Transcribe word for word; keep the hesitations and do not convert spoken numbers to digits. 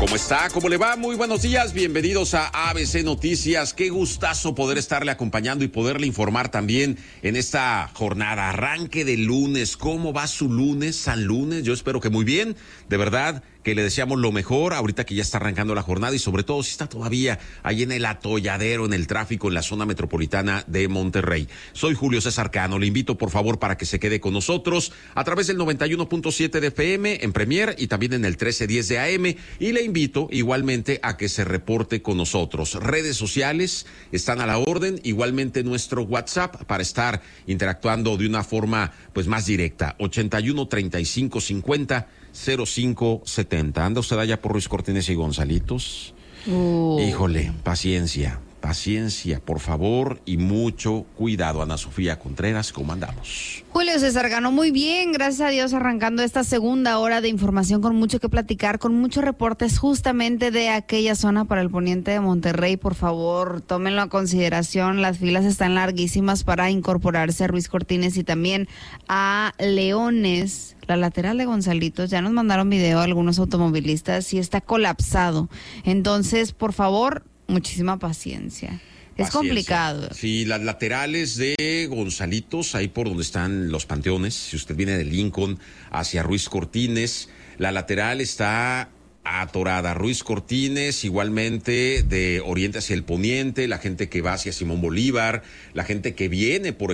¿Cómo está? ¿Cómo le va? Muy buenos días, bienvenidos a A B C Noticias. Qué gustazo poder estarle acompañando y poderle informar también en esta jornada. Arranque de lunes, ¿cómo va su lunes, San Lunes? Yo espero que muy bien, de verdad que le deseamos lo mejor ahorita que ya está arrancando la jornada y sobre todo si está todavía ahí en el atolladero, en el tráfico, en la zona metropolitana de Monterrey. Soy Julio César Cano, le invito por favor para que se quede con nosotros a través del noventa y uno punto siete de F M en Premier y también en el trece diez de A M y le invito igualmente a que se reporte con nosotros. Redes sociales están a la orden, igualmente nuestro WhatsApp para estar interactuando de una forma pues más directa, ochenta y uno, treinta y cinco, cincuenta, cero cinco setenta. ¿Anda usted allá por Ruiz Cortines y Gonzalitos? Uh. Híjole, paciencia, paciencia, por favor, y mucho cuidado. Ana Sofía Contreras, ¿cómo andamos? Julio César Cano, muy bien, gracias a Dios, arrancando esta segunda hora de información con mucho que platicar, con muchos reportes justamente de aquella zona para el poniente de Monterrey. Por favor, tómenlo a consideración, las filas están larguísimas para incorporarse a Ruiz Cortines y también a Leones. La lateral de Gonzalitos, ya nos mandaron video a algunos automovilistas y está colapsado. Entonces, por favor, muchísima paciencia. Es paciencia. Complicado. Sí, las laterales de Gonzalitos, ahí por donde están los panteones, si usted viene de Lincoln hacia Ruiz Cortines, la lateral está atorada. Ruiz Cortines, igualmente de oriente hacia el poniente, la gente que va hacia Simón Bolívar, la gente que viene por